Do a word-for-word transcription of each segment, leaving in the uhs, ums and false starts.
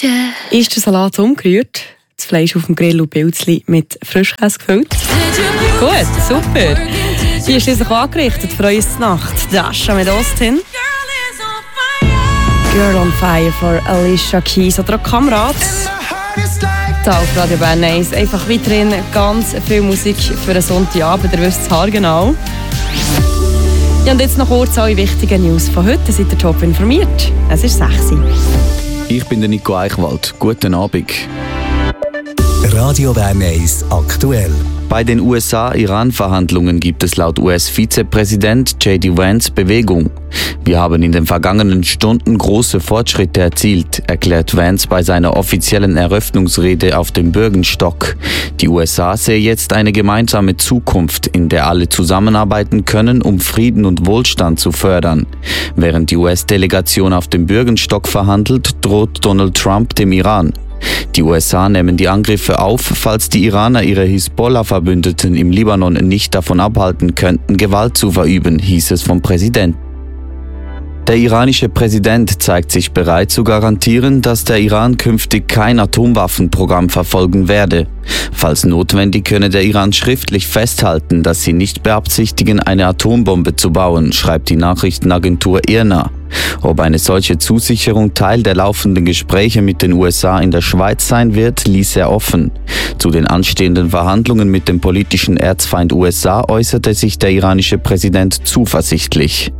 Ist der Salat umgerührt? Das Fleisch auf dem Grill und Pilzli mit Frischkäse gefüllt? Gut, super. Die ist schließlich angerichtet für uns Nacht. Dasha mit Austin. Girl on Fire von Alicia Keys oder auch Kamerad. Da auf Radio Bern eins. Einfach weiterhin ganz viel Musik für einen Sonntagabend. Ihr wisst es haargenau. Ja, und jetzt noch kurz alle wichtigen News von heute. Seid ihr top informiert? Es ist sechs Uhr. Ich bin der Nico Eichwald. Guten Abend. Radio Bern eins aktuell. Bei den U S A-Iran-Verhandlungen gibt es laut U S-Vizepräsident J D Vance Bewegung. Wir haben in den vergangenen Stunden große Fortschritte erzielt, erklärt Vance bei seiner offiziellen Eröffnungsrede auf dem Bürgenstock. Die U S A sehe jetzt eine gemeinsame Zukunft, in der alle zusammenarbeiten können, um Frieden und Wohlstand zu fördern. Während die U S-Delegation auf dem Bürgenstock verhandelt, droht Donald Trump dem Iran. Die U S A nehmen die Angriffe auf, falls die Iraner ihre Hisbollah-Verbündeten im Libanon nicht davon abhalten könnten, Gewalt zu verüben, hieß es vom Präsidenten. Der iranische Präsident zeigt sich bereit zu garantieren, dass der Iran künftig kein Atomwaffenprogramm verfolgen werde. Falls notwendig könne der Iran schriftlich festhalten, dass sie nicht beabsichtigen, eine Atombombe zu bauen, schreibt die Nachrichtenagentur I R N A. Ob eine solche Zusicherung Teil der laufenden Gespräche mit den U S A in der Schweiz sein wird, ließ er offen. Zu den anstehenden Verhandlungen mit dem politischen Erzfeind U S A äußerte sich der iranische Präsident zuversichtlich.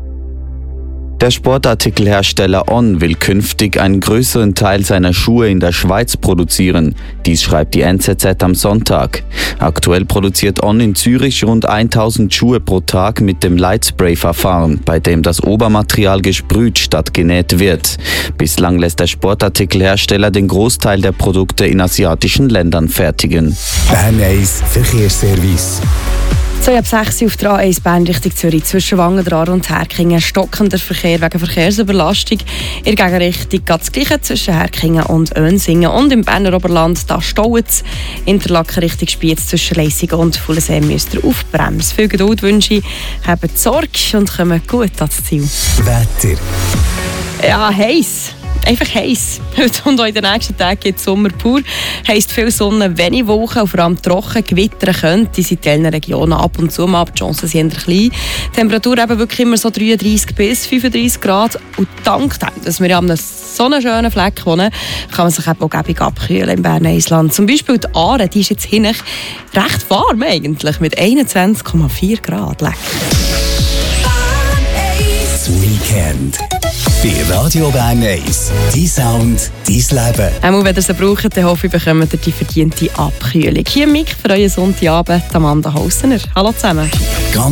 Der Sportartikelhersteller On will künftig einen größeren Teil seiner Schuhe in der Schweiz produzieren. Dies schreibt die N Z Z am Sonntag. Aktuell produziert On in Zürich rund tausend Schuhe pro Tag mit dem Lightspray-Verfahren, bei dem das Obermaterial gesprüht statt genäht wird. Bislang lässt der Sportartikelhersteller den Großteil der Produkte in asiatischen Ländern fertigen. Bern eins Verkehrsservice. So, ab sechs Uhr auf der A eins Bern Richtung Zürich zwischen Wangen und Herkingen stockender Verkehr wegen Verkehrsüberlastung. In der Gegenrichtung geht das Gleiche zwischen Herkingen und Önsingen. Und im Berner Oberland da staut es. Interlaken Richtung Spiez zwischen Leissigen und Fullensee müsst ihr aufbremsen. Viel Geduld wünsche ich, habt Sorge und kommt gut ans Ziel. Wetter. Ja, heiß. Einfach heiß. Heute und auch in den nächsten Tagen geht es Sommer pur. Heisst viel Sonne, wenig Wolken, vor allem trocken, gewittern könnte in diesen Regionen ab und zu mal, die Chancen sind eher klein. Die Temperatur eben wirklich immer so dreiunddreissig bis fünfunddreissig Grad. Und dank dem, dass wir an einem so einem schönen Fleck wohnen, kann man sich eben auch gäbig abkühlen im Berner Island. Zum Beispiel die Aare, die ist jetzt hinten recht warm eigentlich, mit einundzwanzig Komma vier Grad. Lecker. Das Weekend. Bei Radio Bern eins. Dein Sound, dein Leben. Auch wenn ihr sie braucht, dann hoffe ich, bekommt ihr die verdiente Abkühlung. Hier im Mic für euren Sonntagabend, Amanda Haussener. Hallo zusammen.